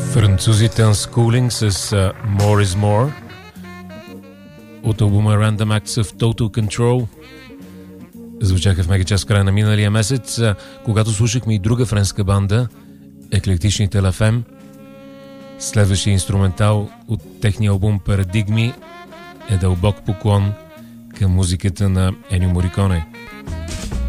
Французите Unschooling с More is More от албума Random Acts of Total Control. Звучаха в Мегачас в края на миналия месец, когато слушахме и друга френска банда, еклектичните La Femme. Следващия инструментал от техния албум Парадигми е дълбок поклон към музиката на Енио Мориконе.